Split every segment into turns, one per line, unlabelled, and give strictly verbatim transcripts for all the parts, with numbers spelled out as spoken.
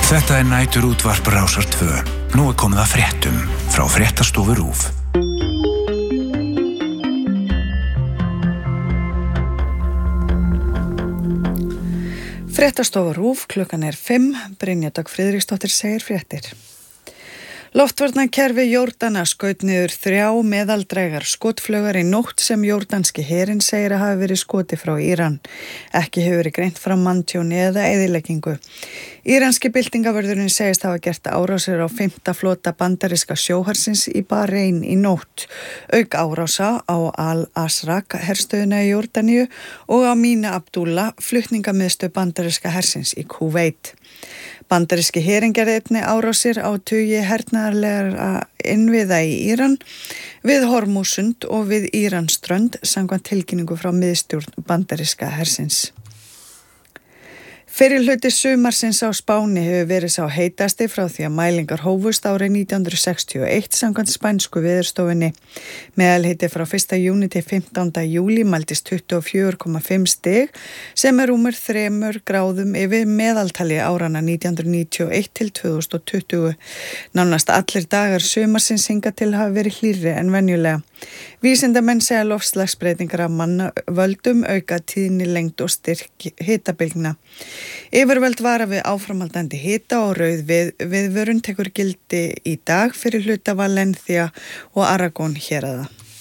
Þetta er nætur útvarp Rásar tvö. Nú er komið að fréttum frá Fréttastofu RÚV.
Fréttastofa RÚV, klukkan er fimm, Brynja Dögg Friðriksdóttir segir fréttir. Loftvarnakerfi Jordana skaut niður þrjá meðaldrægar skotflaugar í nótt sem jordanski herinn segir að hafi verið skoti frá Íran. Ekki hefur verið greint frá manntjóni eða eyðileggingu. Íranski byltingavörðurinn segist hafa gert árásir á fimmta flota bandaríska sjóhersins í Bahrein í nótt, auk árása á Al-Azraq herstöðina í Jordaníu og á Mina Abdullah flutningamiðstöð bandaríska hersins í Kúveit. Bandaríski herinn gerði einnig árásir á tugi hernaðarlegra innviða í Íran, við Hormúsund og við Íransströnd samkvæmt tilkynningu frá miðstjórn bandaríska hersins. Fyrri hluti sumarsins á Spáni hefur verið sá heitasti frá því að mælingar hófust árið nítján hundruð sextíu og eitt samkvæmt spænsku veðurstofunni. Meðalhiti frá fyrsta júní til fimmtánda júlí mældist tuttugu og fjögur komma fimm stig sem er rúmur þremur gráðum yfir meðaltali árana nítján hundruð níutíu og eitt til tvö þúsund og tuttugu. Nánast allir dagar sumarsins hingað til hafa verið hlýrri en venjulega. Vísindamenn segja loftslagsbreytingar af mannavöldum auka tíðni, lengd og styrk hitabylgna. Yfirvöld vara við áframhaldandi hita og rauð við, viðvörun tekur gildi í dag fyrir hluta Valencia og Aragón héraða.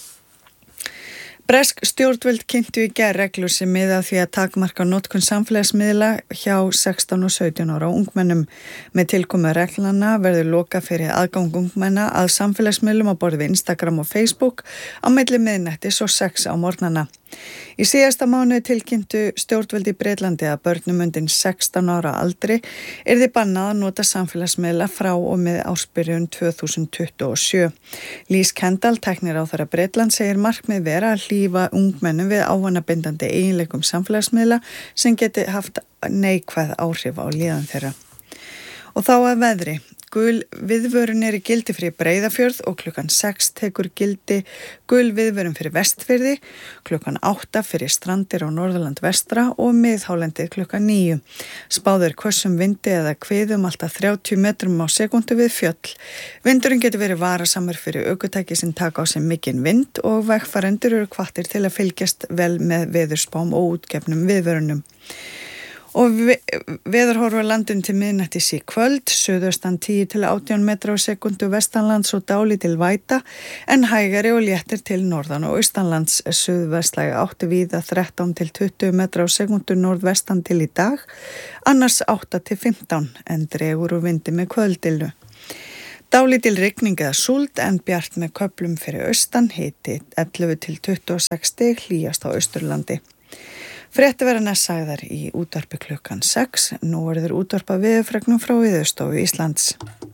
Bresk stjórnvöld kynntu í gær reglur sem miða að því að takmarka notkun samfélagsmiðla hjá sextán og sautján ára ungmennum. Með tilkomu reglana verður lokað fyrir aðgang ungmenna að samfélagsmiðlum á borð við Instagram og Facebook á milli miðnættis og sex á morgnana. Í síðasta mánuði tilkynntu stjórnvöld í Bretlandi að börnum undir sextán ára aldri yrði bannað að nota samfélagsmiðla frá og með ársbyrjun tvö þúsund tuttugu og sjö. Lís Kendall, tækniráðherra Bretland, segir markmið vera að hlífa ungmennum við ávanabindandi eiginleikum samfélagsmiðla sem geti haft neikvæð áhrif á líðan þeirra. Og þá að veðri. Gul viðvörun er í gildi fyrir Breiðafjörð og klukkan sex tekur gildi gul viðvörun fyrir Vestfirði, klukkan átta fyrir Strandir á Norðurland vestra og miðhálendið klukkan níu. Spáð er hvössum vindi eða hviðum alltaf þrjátíu metrum á sekúndu við fjöll. Vindurinn getur verið varasamur fyrir ökutæki sem taka á sig mikinn vind og vegfarendur eru hvattir til að fylgjast vel með veðurspám og útgefnum viðvörunum. Og veðurhorfur landum til miðnættis í kvöld, suðaustan tíu til átján metra á sekundu vestanlands og dálítil væta, en hægari og léttir til norðan og austanlands, suðvestlæg átti víða þrettán til tuttugu metra á sekundu norðvestan til í dag, annars átta til fimmtán, en dregur og vindi með kvöldilu. Dálítil rigning eða súld en bjart með köflum fyrir austan, hiti ellefu til tuttugu og sex stig, hlýjast á Austurlandi. Frétti verða næst sagðar í útvarpi klukkan sex. Nú verður útvarpa veðurfregnum frá Veðurstofu Íslands.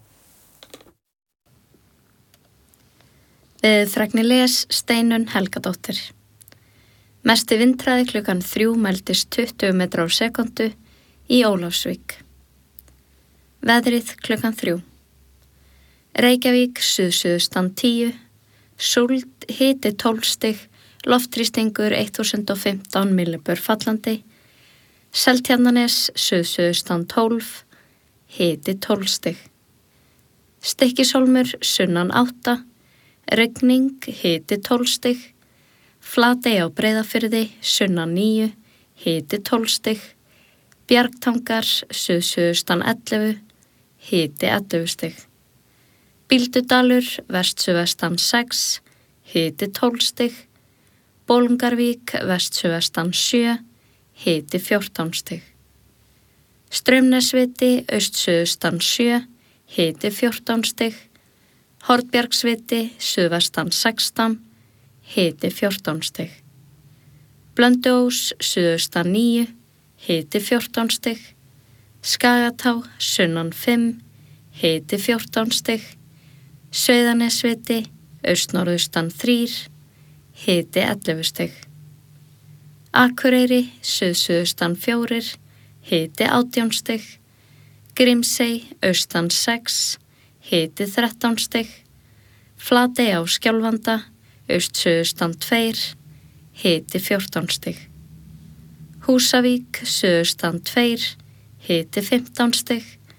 Veðurfregni les Steinunn Helgadóttir. Mesti vindhraði klukkan þrjú mældist tuttugu metra á sekundu í Ólafsvík. Veðrið klukkan þrjú. Reykjavík suðsuðustan tíu, súld hiti tólf stig, loftþrýstingur þúsund og fimmtán millibör fallandi, Seltjarnarnes suðsuðustan tólf, hiti tólf stig. Stykkishólmur sunnan átta, rigning hiti tólf stig, Flatey á Breiðafirði sunnan níu, hiti tólf stig, Bjargtangar suðsuðustan ellefu, hiti ellefu stig. Bíldudalur vestsuðvestan sex, hiti tólf stig, Bolungarvík vestsuðvestan sjö, hiti fjórtán stig. Straumnesviti austsuðustan sjö, hiti fjórtán stig. Hornbjargsviti suðvestan sextán, hiti fjórtán stig. Blönduós suðaustan níu, hiti fjórtán stig. Skagatá sunnan fimm, hiti fjórtán stig. Sauðanesviti austnorðaustan þrír, hiti ellefu stig. Akureyri suðsuðustan fjórir, hiti átján stig. Grímsey austan sex, hiti þrettán stig. Flatey á Skjálfanda austsuðustan tveir, hiti fjórtán stig. Húsavík suðaustan tveir, hiti fimmtán stig.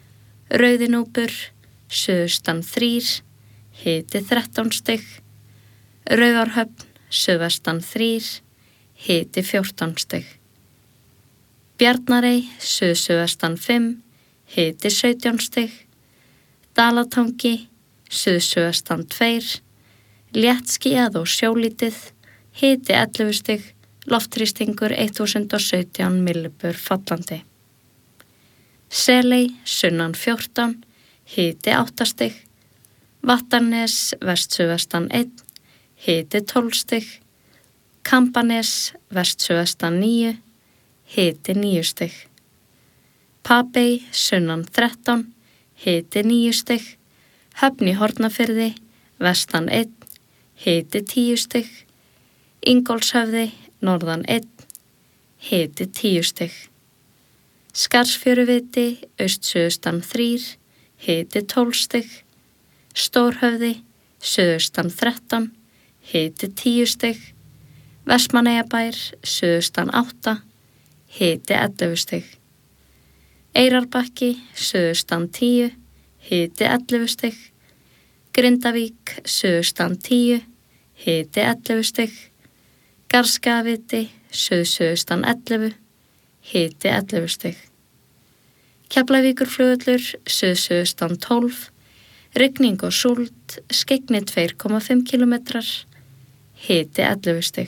Rauðinúpur, suðaustan þrír, hiti þrettán stig. Raufarhöfn, suðvestan þrír, hiti fjórtán stig. Bjarnarey, suð-suðvestan fimm, hiti sautján stig. Dalatangi, suð-suðvestan tveir, léttskýjað og sjólítið, hiti ellefu stig, loftþrýstingur þúsund og sautján millibör fallandi. Seley, sunnan fjórtán, hiti átta stig. Vattarnes, vest-suðvestan einn, hiti tólf stig. Kambanes, vest-suðvestan níu, hiti níu stig. Papey, sunnan þrettán, hiti níu stig. Höfn í Hornafirði, vestan einn, hiti tíu stig. Ingólfshöfði, norðan einn, hiti tíu stig. Skarðsfjöruviti, aust-suðaustan þrír, hiti tólf stig. Stórhöfði, suðaustan þrettán, hiti tíu stig. Vestmannaeyjabær, suðaustan átta, hiti ellefu stig. Eyrarbakki, suðaustan tíu, hiti ellefu stig. Grindavík, suðaustan tíu, hiti ellefu stig. Garðskagaviti, suð-suðaustan ellefu, hiti ellefu stig. Keflavíkurflugvöllur, suð-suðaustan tólf, rigning og súld, skyggni tvö komma fimm kílómetrar, hiti ellefu stig.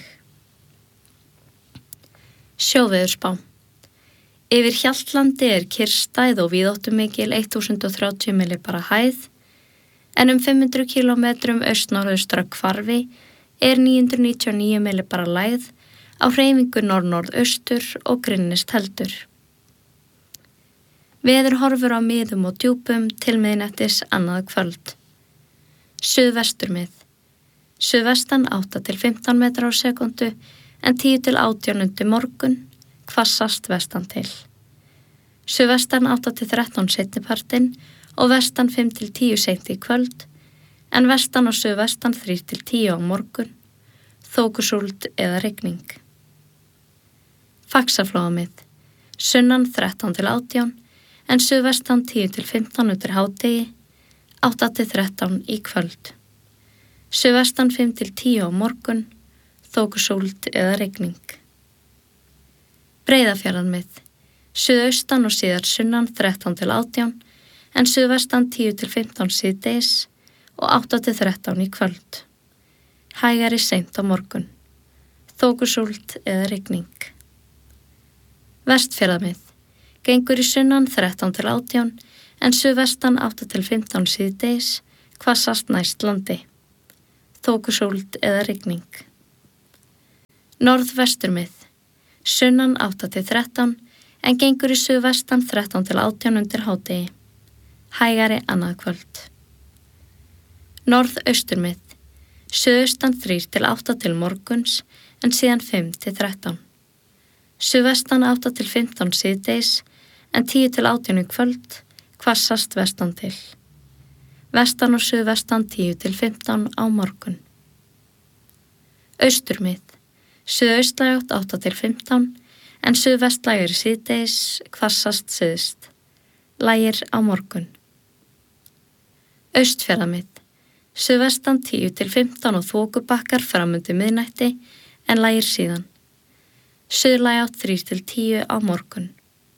Sjóveðurspá. Yfir Hjaltlandi er kyrrstæð og víðáttumikil þúsund og þrjátíu millibara hæð, en um fimm hundruð kílómetrum austnorðaustra hvarfi er níu hundruð níutíu og níu millibara lægð á hreyfingu norð-norðaustur og grynnist heldur. Veður horfur á miðum og djúpum til miðnættis annað kvöld. Suðvesturmið. Suðvestan átta til fimmtán metrar á sekúndu en tíu til átján undir morgun, hvassast vestan til. Suðvestan átta til þrettán seinnipartinn og vestan fimm til tíu seint í kvöld, en vestan og suðvestan þrír til tíu á morgun, þokusúld eða rigning. Faxaflóamið. Sunnan þrettán til átján, en suðvestan tíu til fimmtán undir hádegi, átta til þrettán í kvöld. Suðvestan fimm til tíu á morgun, þokusúld eða rigning. Breiðafjarðarmið. Suðaustan og síðar sunnan þrettán til átján, en suðvestan tíu til fimmtán síðdegis og átta til þrettán í kvöld. Hægari seint á morgun. Þokusúld eða rigning. Vestfjarðarmið. Gengur í sunnan þrettán til átján, en suðvestan átta til fimmtán síðdegis, hvassast næst landi. Þokusúld eða rigning. Norðvesturmið. Sunnan átta til þrettán, en gengur í suðvestan þrettán til átján undir hádegi. Hægari annað kvöld. Norðausturmið. Suðaustan þrír til átta til morguns, en síðan fimm til þrettán. Suðvestan átta til fimmtán síðdegis, en tíu til átján í kvöld, hvassast vestan til. Vestan og suðvestan tíu til fimmtán á morgun. Austurmið. Suðaustlægt átta til fimmtán, en suðvestlægir síðdegis, hvassast syðst. Lægir á morgun. Austfjarðarmið. Suðvestan tíu til fimmtán og þokubakkar framundi miðnætti, en lægir síðan. Suðlægt þrír til tíu á morgun.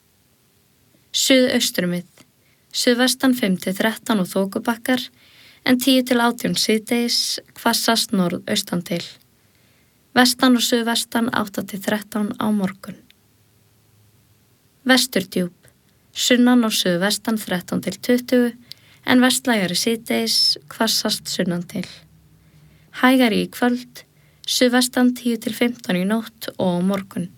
Suðausturmið. Suðvestan fimm til þrettán og þokubakkar, en tíu til átján síðdegis, hvassast norðaustan til. Vestan og suðvestan átta til þrettán á morgun. Vesturdjúp. Sunnan og suðvestan þrettán til tuttugu, en vestlægari síðdegis, hvassast sunnan til. Hægari í kvöld, suðvestan tíu til fimmtán í nótt og á morgun.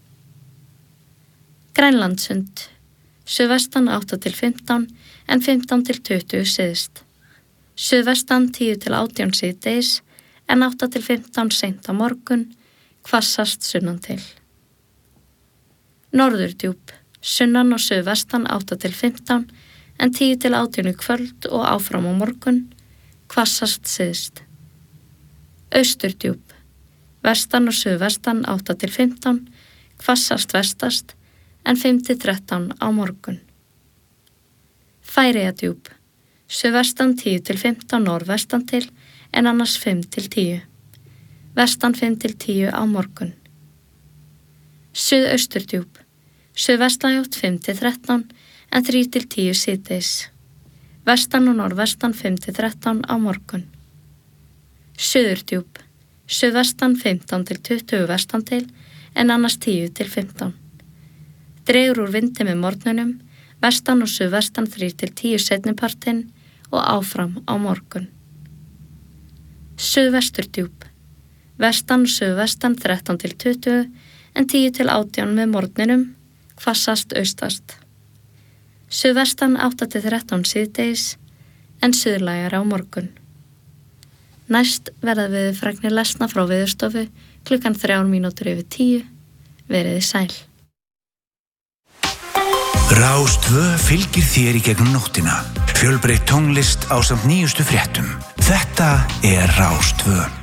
Grænlandssund. Suðvestan átta til fimmtán, en fimmtán til tuttugu syðst. Suðvestan tíu til átján síðdegis, en átta til fimmtán seint á morgun, hvassast sunnan til. Norðurdjúp. Sunnan og suðvestan átta til fimmtán, en tíu til átján í kvöld og áfram á morgun, hvassast syðst. Austurdjúp. Vestan og suðvestan átta til fimmtán, hvassast vestast, en fimm til þrettán á morgun. Færeyjadjúp, suðvestan tíu til fimmtán norðvestan til en annars fimm til tíu. Vestan fimm til tíu á morgun. Suðausturdjúp, suðvestanátt fimm til þrettán en þrjú til tíu síðdegis. Vestan og norðvestan fimm til þrettán á morgun. Suðurdjúp, suðvestan fimmtán til tuttugu vestan til en annars tíu til fimmtán. Dregur úr vindi með morgnunum, vestan og suðvestan þrjú til tíu seinnipartinn og áfram á morgun. Suðvesturdjúp, vestan og suðvestan þrettán til tuttugu en tíu til átján með morgninum, hvassast austast. Suðvestan átta til þrettán síðdegis en suðlægar á morgun. Næst verða veðurfregnir lesna frá Veðurstofu klukkan þrjár mínútur yfir tíu. Veriði sæl.
Rás tvö fylgir þér í gegnum nóttina. Fjölbreytt tónlist ásamt nýjustu fréttum. Þetta er Rás tvö.